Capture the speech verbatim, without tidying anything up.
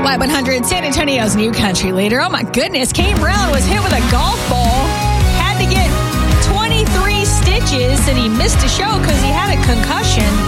Y one hundred, San Antonio's new country leader. Oh my goodness, Kane Brown was hit with a golf ball. Had to get twenty-three stitches, and he missed a show because he had a concussion.